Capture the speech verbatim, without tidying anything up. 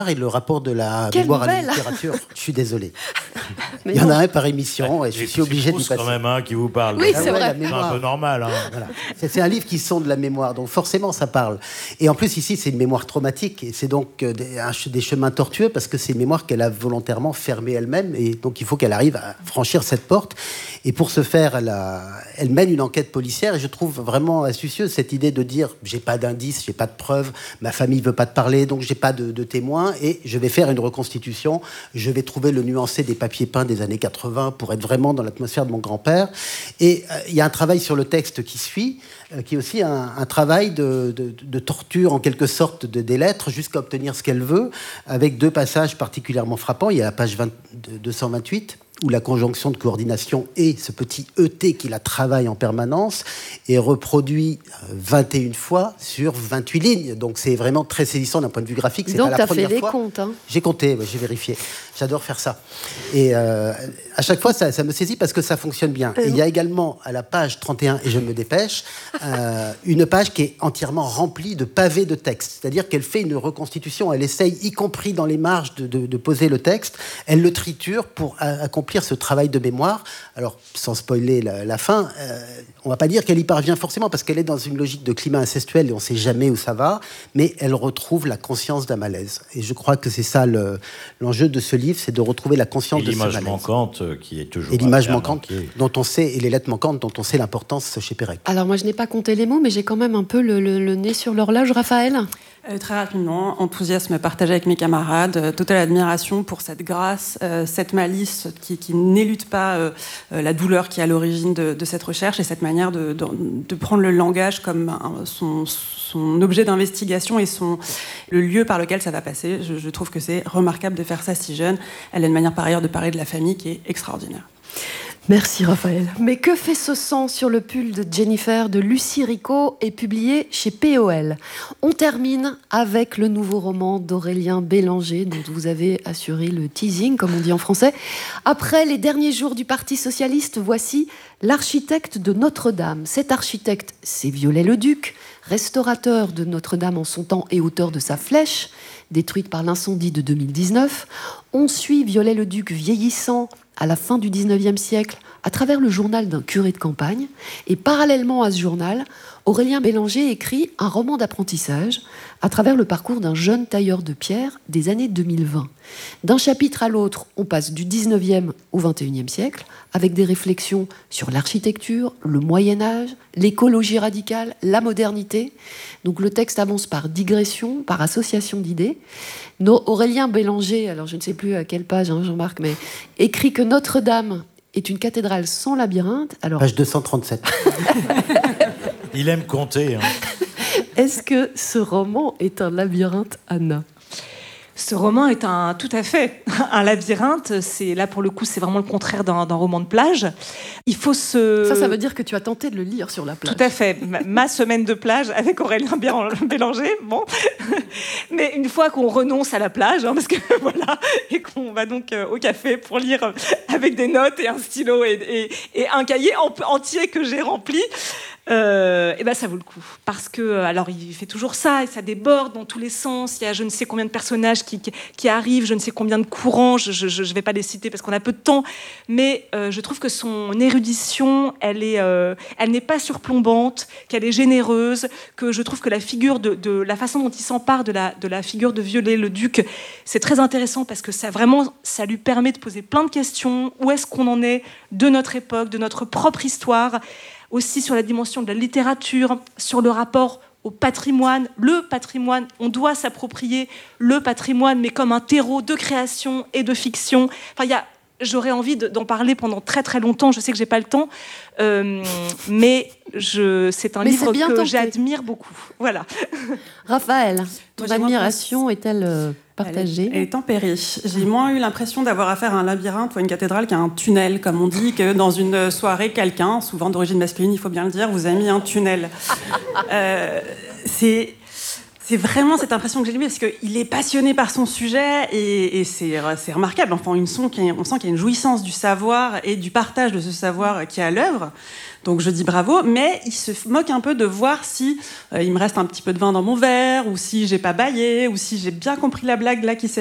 et le rapport de la Quelle mémoire nouvelle. à la littérature. Je suis désolé. Mais Il y en non. a un par émission et je Et suis obligé d'y c'est passer. quand même un qui vous parle. Oui, donc, c'est euh, vrai. la C'est un mémoire. peu normal. Hein. Voilà. C'est, c'est un livre qui sonde la mémoire, donc forcément ça parle. Et en plus ici c'est une mémoire traumatique et c'est donc euh, des, un, des chemins tortueux parce que c'est une mémoire qu'elle a volontairement fermée elle-même et donc il faut qu'elle arrive à franchir cette porte. Et pour ce faire, elle, a, elle mène une enquête policière et je trouve vraiment astucieuse cette idée de dire j'ai pas d'indices, j'ai pas de preuves, ma famille veut pas te parler, donc j'ai pas de, de témoins et je vais faire une reconstitution. Je vais trouver le nuancé des papiers peints des années quatre-vingts pour être vraiment dans l'atmosphère de mon grand-père. Et euh, il y a un travail sur le texte qui suit, euh, qui est aussi un, un travail de, de, de torture en quelque sorte de, des lettres jusqu'à obtenir ce qu'elle veut, avec deux passages particulièrement frappants. Il y a la page vingt, deux cent vingt-huit où la conjonction de coordination et ce petit E T qui la travaille en permanence est reproduit vingt et une fois sur vingt-huit lignes. Donc c'est vraiment très saisissant d'un point de vue graphique. C'est Donc pas tu la as fait première les fois. comptes. Hein. J'ai compté, ouais, j'ai vérifié. J'adore faire ça. Et euh, à chaque fois, ça, ça me saisit parce que ça fonctionne bien. Et il y a également, à la page trente et un, et je me dépêche, euh, une page qui est entièrement remplie de pavés de texte. C'est-à-dire qu'elle fait une reconstitution, elle essaye, y compris dans les marges, de, de, de poser le texte. Elle le triture pour a- accomplir ce travail de mémoire. Alors, sans spoiler la, la fin, euh, on ne va pas dire qu'elle y parvient forcément parce qu'elle est dans une logique de climat incestuel et on ne sait jamais où ça va, mais elle retrouve la conscience d'un malaise. Et je crois que c'est ça le, l'enjeu de ce livre, c'est de retrouver la conscience Et de ce malaise. l'image manquante euh, qui est toujours. Et l'image à manquante manquer. dont on sait, et les lettres manquantes dont on sait l'importance chez Pérec. Alors moi je n'ai pas compté les mots, mais j'ai quand même un peu le, le- le nez sur l'horloge, Raphaël. Euh, très rapidement, enthousiasme partagé avec mes camarades, euh, totale admiration pour cette grâce, euh, cette malice qui, qui n'élude pas euh, euh, la douleur qui est à l'origine de, de cette recherche et cette manière de, de, de prendre le langage comme un, son, son objet d'investigation et son, le lieu par lequel ça va passer. Je, je trouve que c'est remarquable de faire ça si jeune. Elle a une manière par ailleurs de parler de la famille qui est extraordinaire. Merci Raphaël. Mais que fait ce sang sur le pull de Jennifer de Lucie Rico est publié chez P O L. On termine avec le nouveau roman d'Aurélien Bélanger dont vous avez assuré le teasing, comme on dit en français. Après les derniers jours du Parti socialiste, voici l'architecte de Notre-Dame. Cet architecte, c'est Viollet-le-Duc, restaurateur de Notre-Dame en son temps et auteur de sa flèche, détruite par l'incendie de deux mille dix-neuf. On suit Viollet-le-Duc vieillissant à la fin du dix-neuvième siècle à travers le journal d'un curé de campagne. Et parallèlement à ce journal, Aurélien Bélanger écrit un roman d'apprentissage à travers le parcours d'un jeune tailleur de pierre des années deux mille vingt. D'un chapitre à l'autre, on passe du dix-neuvième au vingt et unième siècle, avec des réflexions sur l'architecture, le Moyen-Âge, l'écologie radicale, la modernité. Donc le texte avance par digression, par association d'idées. No- Aurélien Bélanger, alors je ne sais plus à quelle page, hein, Jean-Marc, mais écrit que Notre-Dame est une cathédrale sans labyrinthe. Alors, Page deux cent trente-sept. Il aime compter. Hein. est-ce que ce roman est un labyrinthe, Anna ? Ce roman est un, tout à fait un labyrinthe. C'est, là, pour le coup, c'est vraiment le contraire d'un, d'un roman de plage. Il faut se... Ça, ça veut dire que tu as tenté de le lire sur la plage. Tout à fait. Ma, ma semaine de plage avec Aurélien Bélanger. Bon. Mais une fois qu'on renonce à la plage, hein, parce que voilà, et qu'on va donc euh, au café pour lire avec des notes et un stylo et, et, et un cahier en, entier que j'ai rempli, euh, et ben ça vaut le coup. Parce que, alors, il fait toujours ça et ça déborde dans tous les sens. Il y a je ne sais combien de personnages qui, qui, qui arrivent, je ne sais combien de courants. Je ne vais pas les citer parce qu'on a peu de temps. Mais euh, je trouve que son érudition, elle est, euh, elle n'est pas surplombante, qu'elle est généreuse, que je trouve que la figure de, de la façon dont il s'empare de la, de la figure de Viollet-le-Duc, c'est très intéressant parce que ça vraiment, ça lui permet de poser plein de questions. Où est-ce qu'on en est de notre époque, de notre propre histoire, aussi sur la dimension de la littérature, sur le rapport au patrimoine. Le patrimoine, on doit s'approprier le patrimoine, mais comme un terreau de création et de fiction. Enfin, il y a J'aurais envie de, d'en parler pendant très très longtemps. Je sais que j'ai pas le temps, euh, mais je, c'est un mais livre c'est bien que tenté. j'admire beaucoup. Voilà. Raphaël, ton Moi, j'ai moins admiration est-elle euh, partagée ? Elle est, elle est tempérée. J'ai moins eu l'impression d'avoir affaire à un labyrinthe ou à une cathédrale qu'à un tunnel, comme on dit, que dans une soirée, quelqu'un, souvent d'origine masculine, il faut bien le dire, vous a mis un tunnel. euh, c'est... C'est vraiment cette impression que j'ai eue, parce qu'il est passionné par son sujet et, et c'est, c'est remarquable. Enfin, une son qui a, on sent qu'il y a une jouissance du savoir et du partage de ce savoir qui est à l'œuvre. Donc je dis bravo, mais il se moque un peu de voir si euh, il me reste un petit peu de vin dans mon verre, ou si j'ai pas bâillé, ou si j'ai bien compris la blague là qui s'est